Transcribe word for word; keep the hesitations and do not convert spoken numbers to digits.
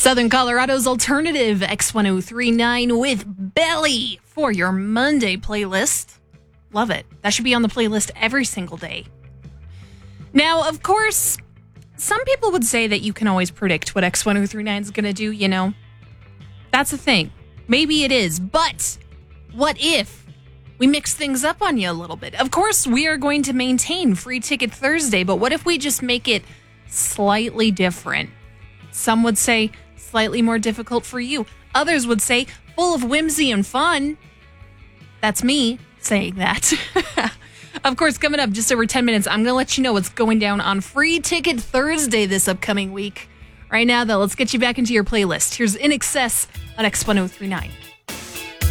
Southern Colorado's alternative X ten thirty-nine with Belly for your Monday playlist. Love it. That should be on the playlist every single day. Now, of course, some people would say that you can always predict what X ten thirty-nine is going to do, you know. That's the thing. Maybe it is, but what if we mix things up on you a little bit? Of course, we are going to maintain Free Ticket Thursday, but what if we just make it slightly different? Some would say slightly more difficult for you. Others would say full of whimsy and fun. That's me saying that. Of course, coming up just over ten minutes, I'm going to let you know what's going down on Free Ticket Thursday this upcoming week. Right now, though, let's get you back into your playlist. Here's In Excess on X ten thirty-nine.